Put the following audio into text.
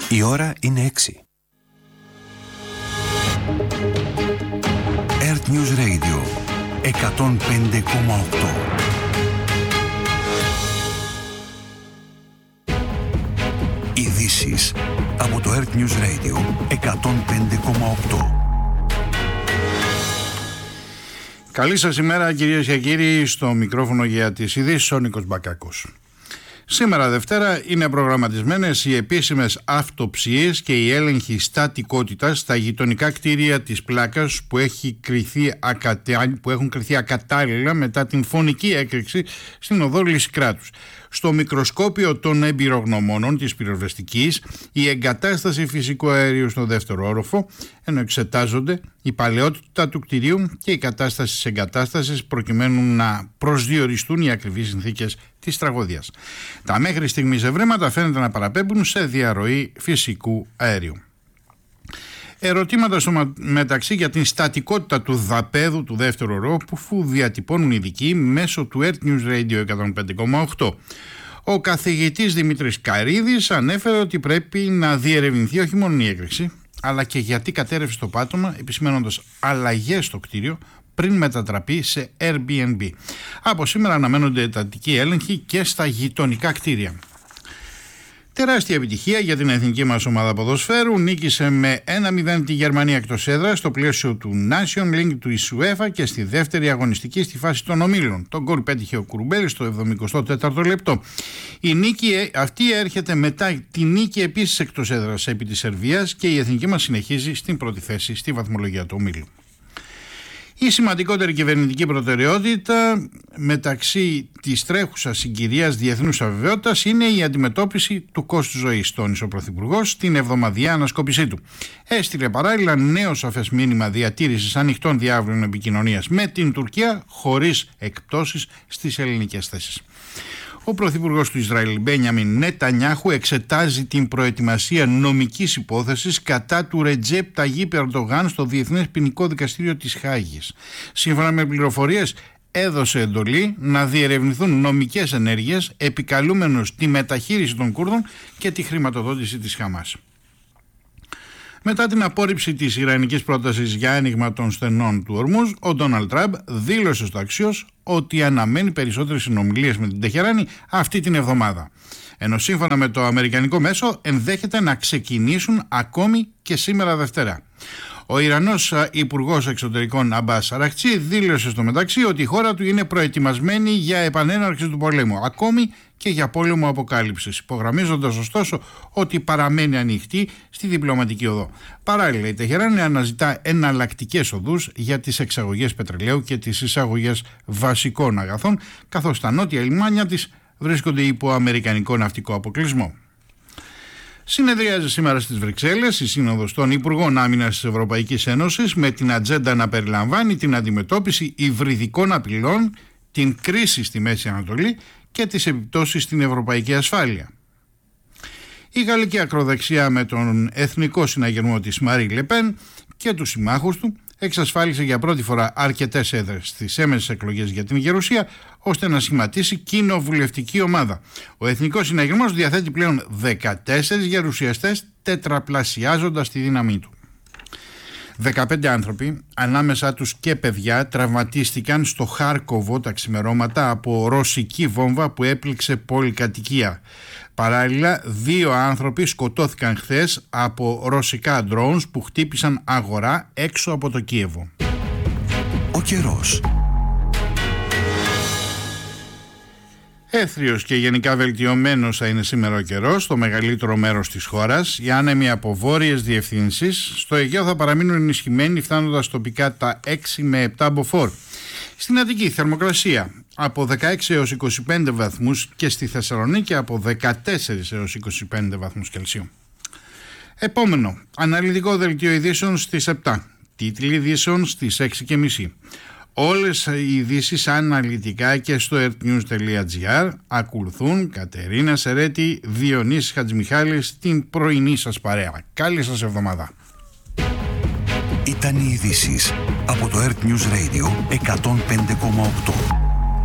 Η ώρα είναι 6. Earth News Radio 105,8. Ειδήσεις από το Earth News Radio 105,8. Καλή σας ημέρα κυρίες και κύριοι, στο μικρόφωνο για τις ειδήσεις ο Νίκος Μπακάκος. Σήμερα Δευτέρα είναι προγραμματισμένες οι επίσημες αυτοψίες και η έλεγχη στατικότητας στα γειτονικά κτίρια της Πλάκας που έχουν κριθεί ακατάλληλα μετά την φωνική έκρηξη στην οδό Λυσικράτους. Στο μικροσκόπιο των εμπειρογνωμόνων της πυροσβεστικής, η εγκατάσταση φυσικού αερίου στο δεύτερο όροφο, ενώ εξετάζονται η παλαιότητα του κτηρίου και η κατάσταση της εγκατάστασης προκειμένου να προσδιοριστούν οι ακριβείς συνθήκες της τραγωδίας. Τα μέχρι στιγμής ευρήματα φαίνεται να παραπέμπουν σε διαρροή φυσικού αερίου. Ερωτήματα στο μεταξύ για την στατικότητα του δαπέδου του δεύτερου όροφου που διατυπώνουν ειδικοί μέσω του Earth News Radio 105,8. Ο καθηγητής Δημήτρης Καρίδης ανέφερε ότι πρέπει να διερευνηθεί όχι μόνο η έκρηξη, αλλά και γιατί κατέρευσε το πάτωμα, επισημένοντας αλλαγές στο κτίριο πριν μετατραπεί σε Airbnb. Από σήμερα αναμένονται εντατικοί έλεγχοι και στα γειτονικά κτίρια. Τεράστια επιτυχία για την εθνική μας ομάδα ποδοσφαίρου. Νίκησε με 1-0 τη Γερμανία εκτός έδρας στο πλαίσιο του Nation League του UEFA και στη δεύτερη αγωνιστική στη φάση των ομίλων. Τον γκολ πέτυχε ο Κουρμπέλης στο 74ο λεπτό. Η νίκη αυτή έρχεται μετά τη νίκη επίσης εκτός έδρας επί της Σερβίας και η εθνική μας συνεχίζει στην πρώτη θέση στη βαθμολογία του ομίλου. Η σημαντικότερη κυβερνητική προτεραιότητα μεταξύ της τρέχουσας συγκυρίας διεθνούς αβεβαιότητας είναι η αντιμετώπιση του κόστου ζωής, τόνισε ο Πρωθυπουργός στην εβδομαδιαία ανασκόπησή του. Έστειλε παράλληλα νέο σαφές μήνυμα διατήρησης ανοιχτών διάβλων επικοινωνίας με την Τουρκία χωρίς εκπτώσεις στις ελληνικές θέσεις. Ο Πρωθυπουργός του Ισραήλ, Μπένιαμιν Νετανιάχου, εξετάζει την προετοιμασία νομικής υπόθεσης κατά του Ρετζέπ Ταγίπ Ερντογάν στο Διεθνές Ποινικό Δικαστήριο της Χάγης. Σύμφωνα με πληροφορίες, έδωσε εντολή να διερευνηθούν νομικές ενέργειες επικαλούμενος τη μεταχείριση των Κούρδων και τη χρηματοδότηση της Χαμάς. Μετά την απόρριψη της ιρανικής πρότασης για άνοιγμα των στενών του Ορμούζ, ο Ντόναλντ Τραμπ δήλωσε στο Αξιός ότι αναμένει περισσότερες συνομιλίες με την Τεχεράνη αυτή την εβδομάδα. Ενώ σύμφωνα με το αμερικανικό μέσο ενδέχεται να ξεκινήσουν ακόμη και σήμερα Δευτέρα. Ο Ιρανός Υπουργός Εξωτερικών Αμπάς Αραχτσί δήλωσε στο μεταξύ ότι η χώρα του είναι προετοιμασμένη για επανέναρξη του πολέμου, ακόμη και για πόλεμο αποκάλυψης, υπογραμμίζοντας ωστόσο ότι παραμένει ανοιχτή στη διπλωματική οδό. Παράλληλα, η Τεχεράνη αναζητά εναλλακτικές οδούς για τις εξαγωγές πετρελαίου και τις εισαγωγές βασικών αγαθών, καθώς τα νότια λιμάνια της βρίσκονται υπό αμερικανικό ναυτικό αποκλεισμό. Συνεδριάζει σήμερα στις Βρυξέλλες η Σύνοδος των Υπουργών Άμυνας της Ευρωπαϊκής Ένωσης με την ατζέντα να περιλαμβάνει την αντιμετώπιση υβριδικών απειλών, την κρίση στη Μέση Ανατολή και τις επιπτώσεις στην ευρωπαϊκή ασφάλεια. Η γαλλική ακροδεξιά με τον εθνικό συναγερμό της Μαρί Λεπέν και τους συμμάχους του εξασφάλισε για πρώτη φορά αρκετές έδρες στις έμεσες εκλογές για την Γερουσία, ώστε να σχηματίσει κοινοβουλευτική ομάδα. Ο εθνικός συναγερμός διαθέτει πλέον 14 γερουσιαστές, τετραπλασιάζοντας τη δύναμή του. 15 άνθρωποι, ανάμεσα τους και παιδιά, τραυματίστηκαν στο Χάρκοβο τα ξημερώματα από ρωσική βόμβα που έπληξε πολυκατοικία. Παράλληλα, 2 άνθρωποι σκοτώθηκαν χθες από ρωσικά drones που χτύπησαν αγορά έξω από το Κίεβο. Ο καιρός. Έθριος και γενικά βελτιωμένος θα είναι σήμερα ο καιρός στο μεγαλύτερο μέρος της χώρας. Οι άνεμοι από βόρειες διευθύνσεις στο Αιγαίο θα παραμείνουν ενισχυμένοι, φτάνοντας τοπικά τα 6 με 7 μποφόρ. Στην Αττική θερμοκρασία από 16 έως 25 βαθμούς και στη Θεσσαλονίκη από 14 έως 25 βαθμούς Κελσίου. Επόμενο, αναλυτικό δελτίο ειδήσεων στις 7, τίτλοι ειδήσεων στις 6:30. Όλες οι ειδήσεις αναλυτικά και στο earthnews.gr. Ακολουθούν Κατερίνα Σερέτη, Διονύσης Χατζημιχάλης, στην πρωινή σας παρέα. Καλή σας εβδομάδα. Ήταν οι ειδήσεις από το Earth News Radio 105,8.